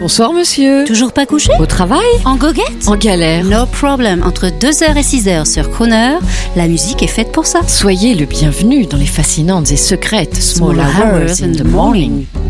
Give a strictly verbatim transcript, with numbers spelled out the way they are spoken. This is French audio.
Bonsoir monsieur. Toujours pas couché? Au travail? En goguette? En galère? No problem. Entre deux heures et six heures sur Crooner, la musique est faite pour ça. Soyez le bienvenu dans les fascinantes et secrètes Small Hours in the Morning.